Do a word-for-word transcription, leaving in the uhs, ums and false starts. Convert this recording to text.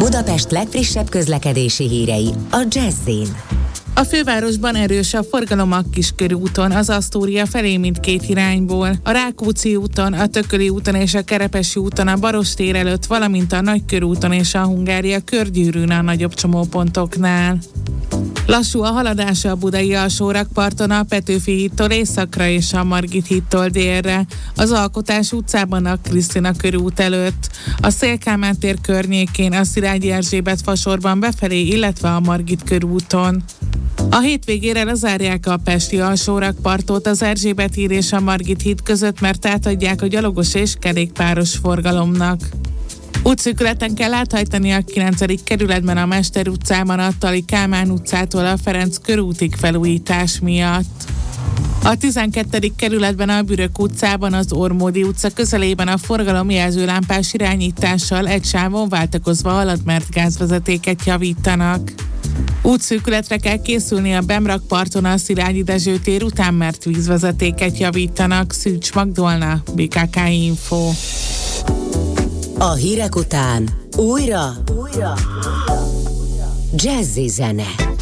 Budapest legfrissebb közlekedési hírei a Jazz-in. A fővárosban erős a forgalom a Kiskörúton, az Asztória felé mindkét irányból. A Rákóczi úton, a Tököli úton és a Kerepesi úton a Barostér előtt, valamint a Nagykörúton és a Hungária körgyűrűn a nagyobb csomópontoknál. Lassú a haladása a budai alsórakparton a Petőfi hídtól északra és a Margit hídtól délre, az Alkotás utcában a Krisztina körút előtt, a Széll-Kálmán tér környékén, a Szilágyi Erzsébet fasorban befelé, illetve a Margit körúton. A hétvégére lezárják a pesti alsórakpartot az Erzsébet híd és a Margit híd között, mert átadják a gyalogos és kerékpáros forgalomnak. Útszűkületen kell áthajtani a kilencedik kerületben a Mester utcában a Tali Kálmán utcától a Ferenc körútig felújítás miatt. A tizenkettedik kerületben a Bürök utcában az Ormódi utca közelében a forgalom jelzőlámpás irányítással egy sávon váltakozva halad, mert gázvezetéket javítanak. Útszűkületre kell készülni a Bemrakparton a Szilágyi Dezső tér után, mert vízvezetéket javítanak. Szűcs Magdolna, bé ká ká Info. A hírek után újra, újra, Jazzy zene.